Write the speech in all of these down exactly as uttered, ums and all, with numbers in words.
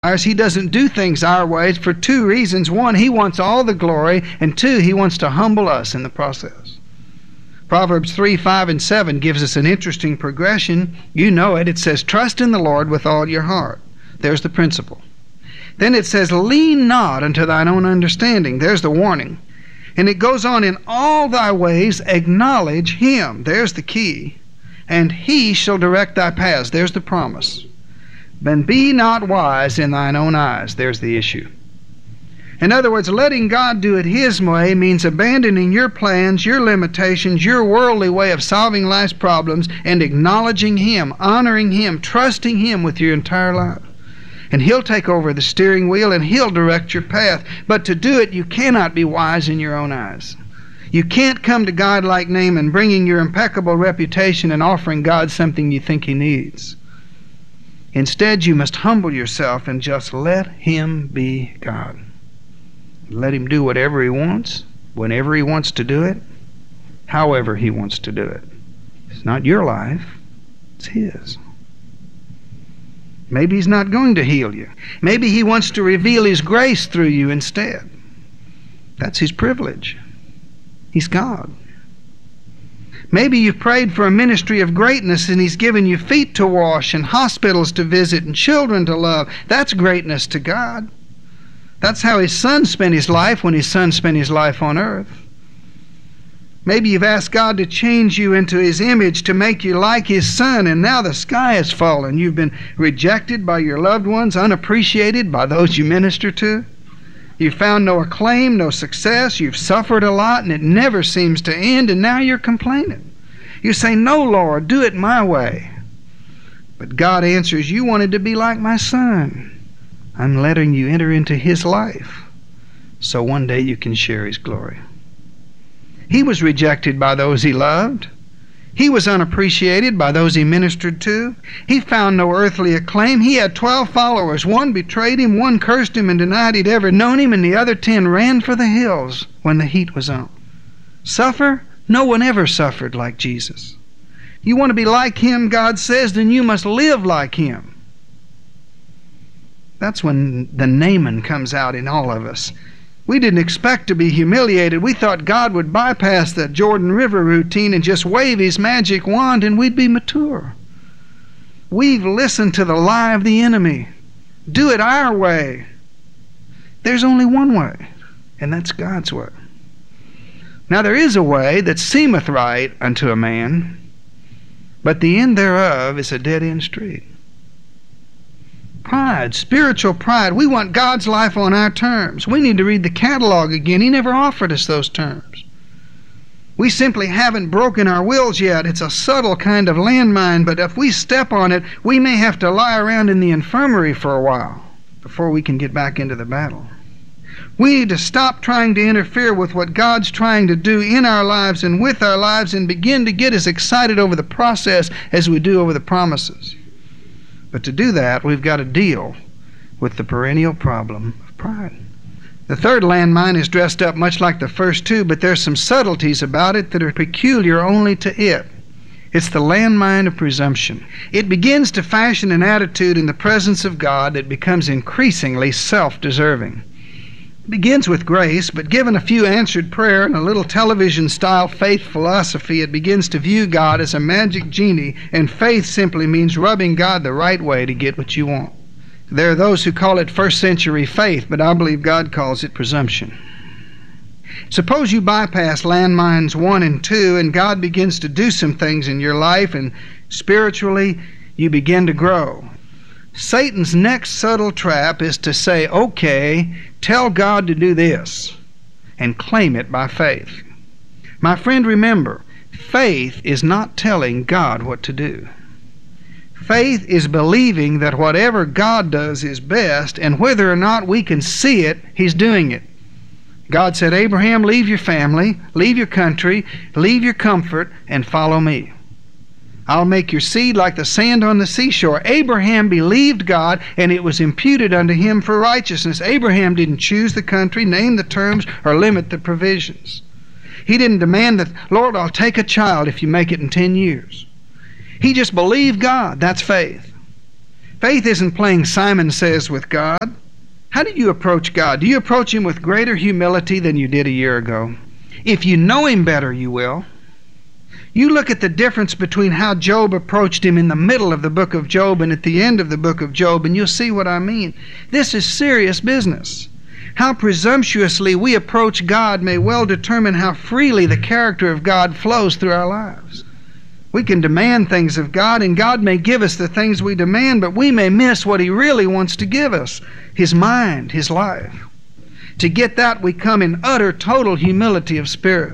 He doesn't do things our ways for two reasons. One, He wants all the glory, and two, He wants to humble us in the process. Proverbs three, five, and seven gives us an interesting progression. You know it. It says, trust in the Lord with all your heart. There's the principle. Then it says, lean not unto thine own understanding. There's the warning. And it goes on, in all thy ways acknowledge Him. There's the key. And He shall direct thy paths. There's the promise. Then be not wise in thine own eyes. There's the issue. In other words, letting God do it His way means abandoning your plans, your limitations, your worldly way of solving life's problems, and acknowledging Him, honoring Him, trusting Him with your entire life. And He'll take over the steering wheel and He'll direct your path. But to do it, you cannot be wise in your own eyes. You can't come to God like Naaman, bringing your impeccable reputation and offering God something you think He needs. Instead, you must humble yourself and just let Him be God. Let Him do whatever He wants, whenever He wants to do it, however He wants to do it. It's not your life, it's His. Maybe He's not going to heal you. Maybe He wants to reveal His grace through you instead. That's His privilege. He's God. Maybe you've prayed for a ministry of greatness and He's given you feet to wash and hospitals to visit and children to love. That's greatness to God. That's how His Son spent His life when His Son spent His life on earth. Maybe you've asked God to change you into His image, to make you like His Son, and now the sky has fallen. You've been rejected by your loved ones, unappreciated by those you minister to. You've found no acclaim, no success. You've suffered a lot, and it never seems to end, and now you're complaining. You say, no, Lord, do it my way. But God answers, you wanted to be like my Son. I'm letting you enter into His life, so one day you can share His glory. He was rejected by those He loved. He was unappreciated by those He ministered to. He found no earthly acclaim. He had twelve followers. One betrayed Him, one cursed Him and denied He'd ever known Him, and the other ten ran for the hills when the heat was on. Suffer? No one ever suffered like Jesus. You want to be like Him, God says, then you must live like Him. That's when the Naaman comes out in all of us. We didn't expect to be humiliated. We thought God would bypass the Jordan River routine and just wave His magic wand and we'd be mature. We've listened to the lie of the enemy. Do it our way. There's only one way, and that's God's way. Now there is a way that seemeth right unto a man, but the end thereof is a dead-end street. Pride, spiritual pride. We want God's life on our terms. We need to read the catalog again. He never offered us those terms. We simply haven't broken our wills yet. It's a subtle kind of landmine, but if we step on it, we may have to lie around in the infirmary for a while before we can get back into the battle. We need to stop trying to interfere with what God's trying to do in our lives and with our lives and begin to get as excited over the process as we do over the promises. But to do that, we've got to deal with the perennial problem of pride. The third landmine is dressed up much like the first two, but there's some subtleties about it that are peculiar only to it. It's the landmine of presumption. It begins to fashion an attitude in the presence of God that becomes increasingly self-deserving. It begins with grace, but given a few answered prayer and a little television-style faith philosophy, it begins to view God as a magic genie, and faith simply means rubbing God the right way to get what you want. There are those who call it first century faith, but I believe God calls it presumption. Suppose you bypass landmines one and two, and God begins to do some things in your life, and spiritually you begin to grow. Satan's next subtle trap is to say, okay, tell God to do this, and claim it by faith. My friend, remember, faith is not telling God what to do. Faith is believing that whatever God does is best, and whether or not we can see it, He's doing it. God said, Abraham, leave your family, leave your country, leave your comfort, and follow me. I'll make your seed like the sand on the seashore. Abraham believed God, and it was imputed unto him for righteousness. Abraham didn't choose the country, name the terms, or limit the provisions. He didn't demand that, Lord, I'll take a child if you make it in ten years. He just believed God. That's faith. Faith isn't playing Simon Says with God. How do you approach God? Do you approach Him with greater humility than you did a year ago? If you know Him better, you will. You look at the difference between how Job approached Him in the middle of the book of Job and at the end of the book of Job, and you'll see what I mean. This is serious business. How presumptuously we approach God may well determine how freely the character of God flows through our lives. We can demand things of God, and God may give us the things we demand, but we may miss what He really wants to give us, His mind, His life. To get that, we come in utter, total humility of spirit.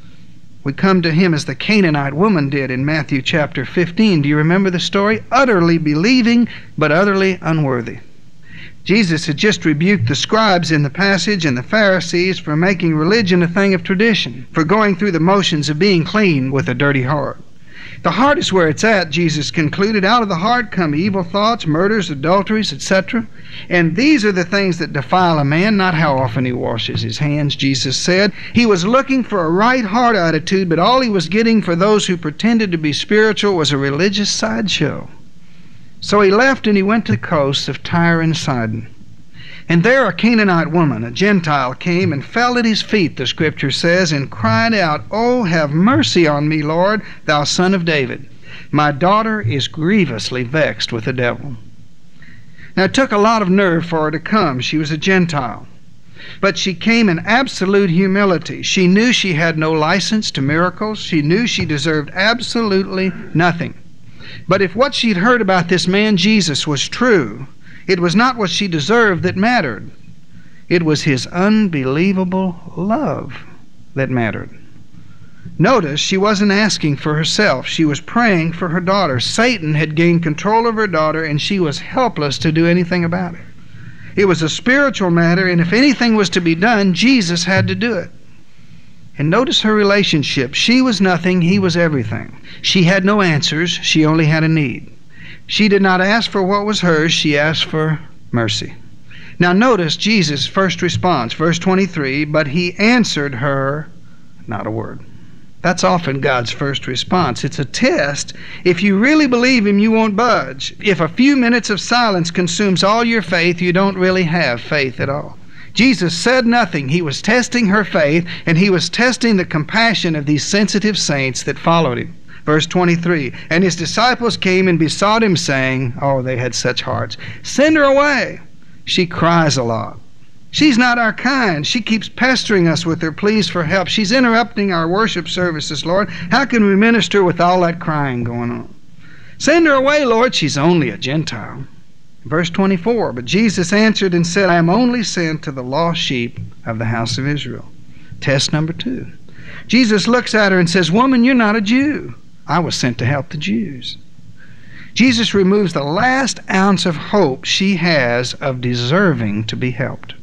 We come to Him as the Canaanite woman did in Matthew chapter fifteen. Do you remember the story? Utterly believing, but utterly unworthy. Jesus had just rebuked the scribes in the passage and the Pharisees for making religion a thing of tradition, for going through the motions of being clean with a dirty heart. The heart is where it's at, Jesus concluded. Out of the heart come evil thoughts, murders, adulteries, et cetera. And these are the things that defile a man, not how often he washes his hands, Jesus said. He was looking for a right heart attitude, but all he was getting for those who pretended to be spiritual was a religious sideshow. So he left and he went to the coasts of Tyre and Sidon. And there a Canaanite woman, a Gentile, came and fell at his feet, the Scripture says, and cried out, "Oh, have mercy on me, Lord, thou Son of David. My daughter is grievously vexed with the devil." Now it took a lot of nerve for her to come. She was a Gentile. But she came in absolute humility. She knew she had no license to miracles. She knew she deserved absolutely nothing. But if what she'd heard about this man Jesus was true, it was not what she deserved that mattered. It was His unbelievable love that mattered. Notice she wasn't asking for herself. She was praying for her daughter. Satan had gained control of her daughter, and she was helpless to do anything about it. It was a spiritual matter, and if anything was to be done, Jesus had to do it. And notice her relationship. She was nothing, He was everything. She had no answers, she only had a need. She did not ask for what was hers, she asked for mercy. Now notice Jesus' first response, verse twenty-three, but He answered her not a word. That's often God's first response. It's a test. If you really believe Him, you won't budge. If a few minutes of silence consumes all your faith, you don't really have faith at all. Jesus said nothing. He was testing her faith, and He was testing the compassion of these sensitive saints that followed Him. Verse twenty-three, and His disciples came and besought Him, saying, oh, they had such hearts, "Send her away. She cries a lot. She's not our kind. She keeps pestering us with her pleas for help. She's interrupting our worship services, Lord. How can we minister with all that crying going on? Send her away, Lord. She's only a Gentile." Verse twenty-four, but Jesus answered and said, "I am only sent to the lost sheep of the house of Israel." Test number two. Jesus looks at her and says, "Woman, you're not a Jew. I was sent to help the Jews." Jesus removes the last ounce of hope she has of deserving to be helped.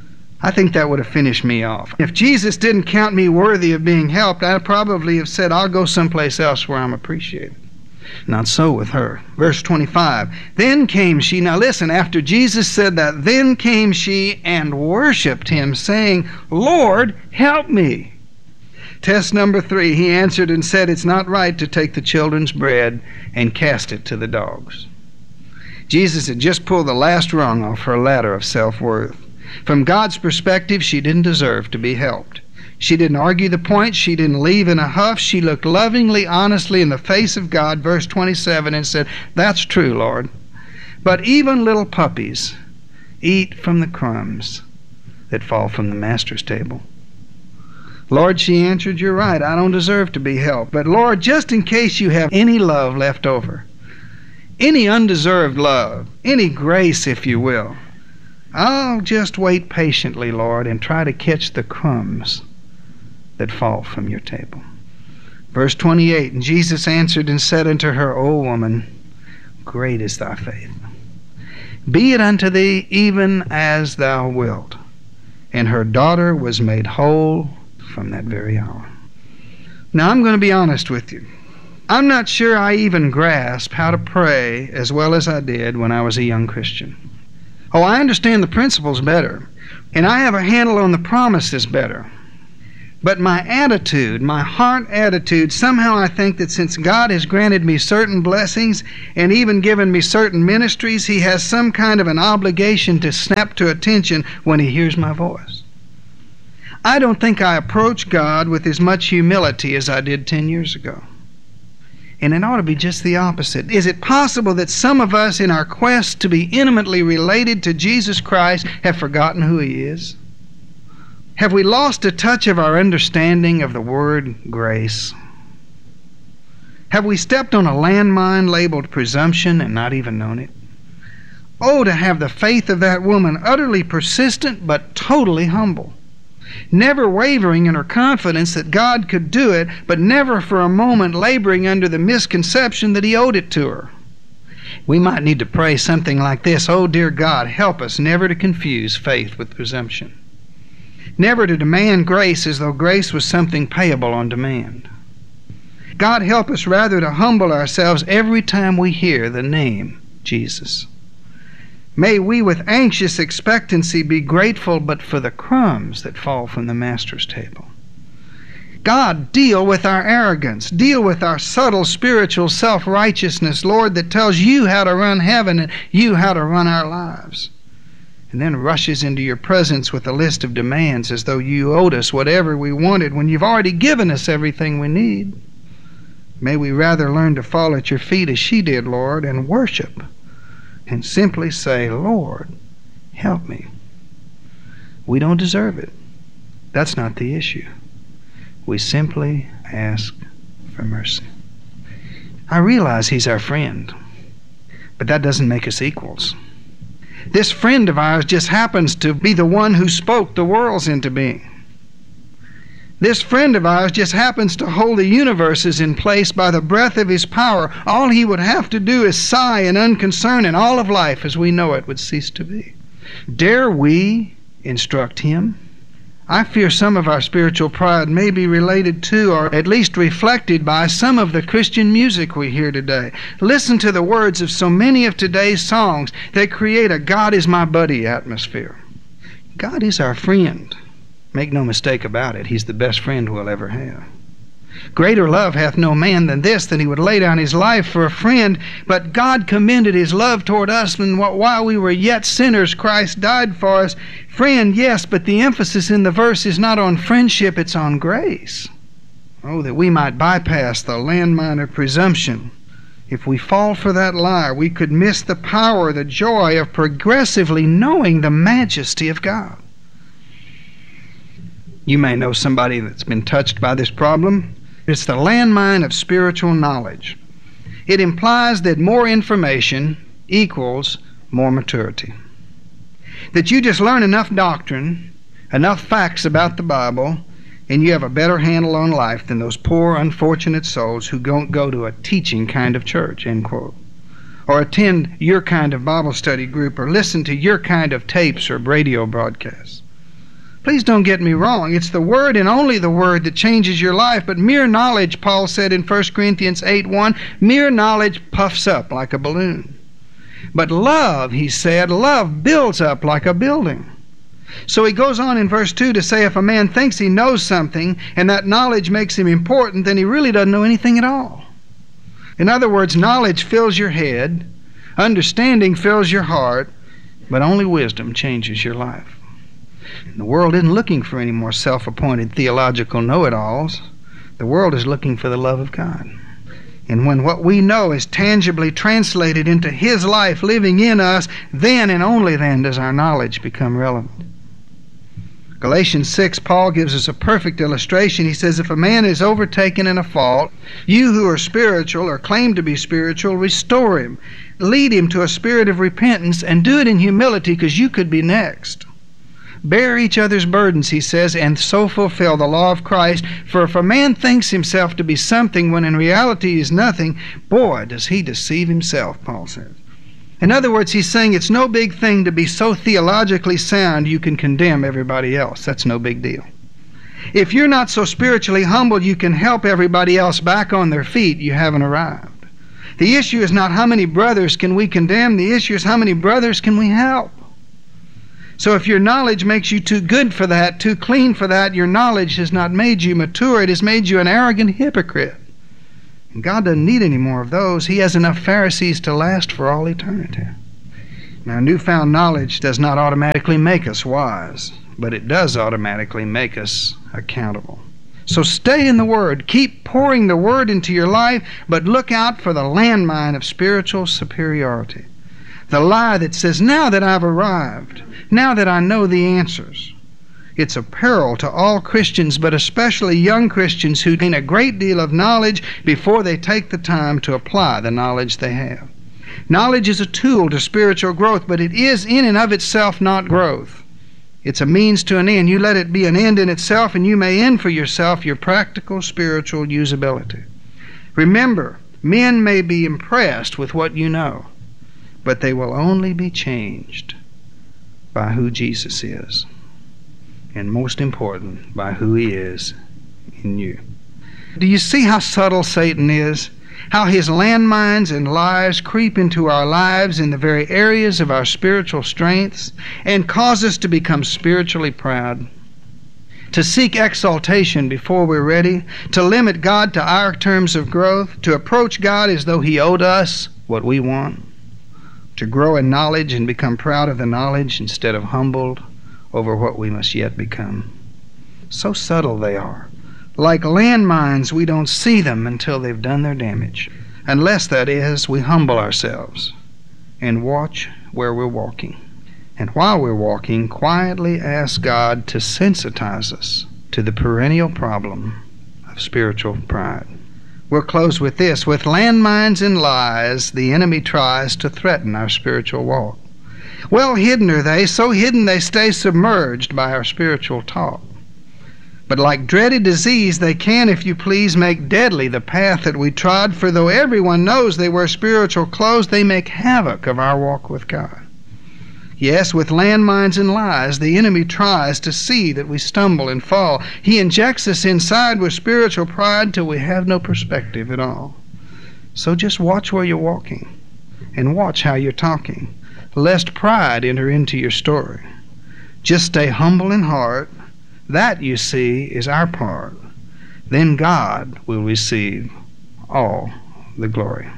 I think that would have finished me off. If Jesus didn't count me worthy of being helped, I'd probably have said, "I'll go someplace else where I'm appreciated." Not so with her. Verse twenty-five, then came she, now listen, after Jesus said that, then came she and worshipped Him, saying, "Lord, help me." Test number three, He answered and said, "It's not right to take the children's bread and cast it to the dogs." Jesus had just pulled the last rung off her ladder of self-worth. From God's perspective, she didn't deserve to be helped. She didn't argue the point. She didn't leave in a huff. She looked lovingly, honestly in the face of God, verse twenty-seven, and said, "That's true, Lord. But even little puppies eat from the crumbs that fall from the master's table." "Lord," she answered, "you're right. I don't deserve to be helped. But Lord, just in case you have any love left over, any undeserved love, any grace, if you will, I'll just wait patiently, Lord, and try to catch the crumbs that fall from your table." Verse twenty-eight, and Jesus answered and said unto her, "O woman, great is thy faith. Be it unto thee even as thou wilt." And her daughter was made whole from that very hour. Now I'm going to be honest with you. I'm not sure I even grasp how to pray as well as I did when I was a young Christian. Oh, I understand the principles better, and I have a handle on the promises better. But my attitude, my heart attitude, somehow I think that since God has granted me certain blessings and even given me certain ministries, He has some kind of an obligation to snap to attention when He hears my voice. I don't think I approach God with as much humility as I did ten years ago. And it ought to be just the opposite. Is it possible that some of us in our quest to be intimately related to Jesus Christ have forgotten who He is? Have we lost a touch of our understanding of the word grace? Have we stepped on a landmine labeled presumption and not even known it? Oh, to have the faith of that woman, utterly persistent but totally humble. Never wavering in her confidence that God could do it, but never for a moment laboring under the misconception that He owed it to her. We might need to pray something like this: "Oh, dear God, help us never to confuse faith with presumption. Never to demand grace as though grace was something payable on demand. God, help us rather to humble ourselves every time we hear the name Jesus. May we with anxious expectancy be grateful but for the crumbs that fall from the Master's table. God, deal with our arrogance. Deal with our subtle spiritual self-righteousness, Lord, that tells You how to run heaven and You how to run our lives, and then rushes into Your presence with a list of demands as though You owed us whatever we wanted when You've already given us everything we need. May we rather learn to fall at Your feet as she did, Lord, and worship, and simply say, Lord, help me. We don't deserve it. That's not the issue. We simply ask for mercy. I realize He's our friend, but that doesn't make us equals. This friend of ours just happens to be the one who spoke the worlds into being. This friend of ours just happens to hold the universes in place by the breath of His power. All He would have to do is sigh in unconcern, and all of life as we know it would cease to be. Dare we instruct Him? I fear some of our spiritual pride may be related to, or at least reflected by, some of the Christian music we hear today. Listen to the words of so many of today's songs. They create a God is my buddy atmosphere. God is our friend. Make no mistake about it, He's the best friend we'll ever have. Greater love hath no man than this, that He would lay down His life for a friend. But God commended His love toward us, and while we were yet sinners, Christ died for us. Friend, yes, but the emphasis in the verse is not on friendship, it's on grace. Oh, that we might bypass the landmine of presumption. If we fall for that lie, we could miss the power, the joy of progressively knowing the majesty of God. You may know somebody that's been touched by this problem. It's the landmine of spiritual knowledge. It implies that more information equals more maturity. That you just learn enough doctrine, enough facts about the Bible, and you have a better handle on life than those poor, unfortunate souls who don't go to a teaching kind of church, end quote, or attend your kind of Bible study group, or listen to your kind of tapes or radio broadcasts. Please don't get me wrong. It's the Word and only the Word that changes your life. But mere knowledge, Paul said in First Corinthians eight one, mere knowledge puffs up like a balloon. But love, he said, love builds up like a building. So he goes on in verse two to say if a man thinks he knows something and that knowledge makes him important, then he really doesn't know anything at all. In other words, knowledge fills your head, understanding fills your heart, but only wisdom changes your life. The world isn't looking for any more self-appointed theological know-it-alls. The world is looking for the love of God. And when what we know is tangibly translated into His life living in us, then and only then does our knowledge become relevant. Galatians six, Paul gives us a perfect illustration. He says, if a man is overtaken in a fault, you who are spiritual or claim to be spiritual, restore him. Lead him to a spirit of repentance, and do it in humility, because you could be next. Bear each other's burdens, he says, and so fulfill the law of Christ. For if a man thinks himself to be something when in reality he is nothing, boy, does he deceive himself, Paul says. In other words, he's saying it's no big thing to be so theologically sound you can condemn everybody else. That's no big deal. If you're not so spiritually humble you can help everybody else back on their feet, you haven't arrived. The issue is not how many brothers can we condemn. The issue is how many brothers can we help. So if your knowledge makes you too good for that, too clean for that, your knowledge has not made you mature. It has made you an arrogant hypocrite. And God doesn't need any more of those. He has enough Pharisees to last for all eternity. Now, newfound knowledge does not automatically make us wise, but it does automatically make us accountable. So stay in the Word. Keep pouring the Word into your life, but look out for the landmine of spiritual superiority. The lie that says, now that I've arrived, now that I know the answers. It's a peril to all Christians, but especially young Christians who gain a great deal of knowledge before they take the time to apply the knowledge they have. Knowledge is a tool to spiritual growth, but it is in and of itself not growth. It's a means to an end. You let it be an end in itself, and you may end for yourself your practical spiritual usability. Remember, men may be impressed with what you know, but they will only be changed by who Jesus is, and most important, by who He is in you. Do you see how subtle Satan is? How his landmines and lies creep into our lives in the very areas of our spiritual strengths and cause us to become spiritually proud, to seek exaltation before we're ready, to limit God to our terms of growth, to approach God as though He owed us what we want, to grow in knowledge and become proud of the knowledge instead of humbled over what we must yet become. So subtle they are. Like landmines, we don't see them until they've done their damage. Unless, that is, we humble ourselves and watch where we're walking. And while we're walking, quietly ask God to sensitize us to the perennial problem of spiritual pride. We'll close with this. With landmines and lies, the enemy tries to threaten our spiritual walk. Well hidden are they, so hidden they stay submerged by our spiritual talk. But like dreaded disease, they can, if you please, make deadly the path that we trod, for though everyone knows they wear spiritual clothes, they make havoc of our walk with God. Yes, with landmines and lies, the enemy tries to see that we stumble and fall. He injects us inside with spiritual pride till we have no perspective at all. So just watch where you're walking and watch how you're talking, lest pride enter into your story. Just stay humble in heart. That, you see, is our part. Then God will receive all the glory.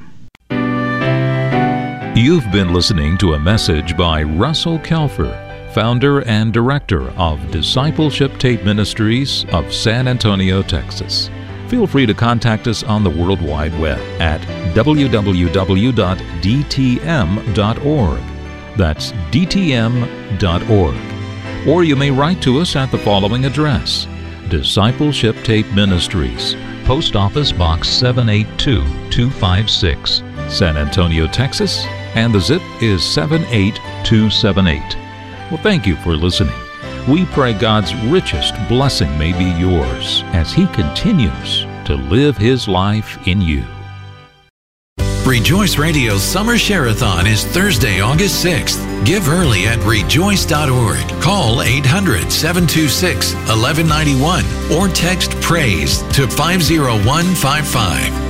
You've been listening to a message by Russell Kelfer, founder and director of Discipleship Tape Ministries of San Antonio, Texas. Feel free to contact us on the World Wide Web at w w w dot d t m dot org. That's d t m dot org. Or you may write to us at the following address: Discipleship Tape Ministries, Post Office Box seven eight two two five six, San Antonio, Texas, and the zip is seven eight two seven eight. Well, thank you for listening. We pray God's richest blessing may be yours as He continues to live His life in you. Rejoice Radio's Summer Share-a-thon is Thursday, August sixth. Give early at rejoice dot org. Call eight hundred, seven two six, one one nine one or text PRAISE to five zero one five five.